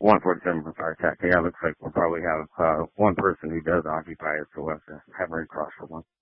147 for fire attack. Yeah, looks like we'll probably have one person who does occupy it, so we'll have to have Red Cross for one.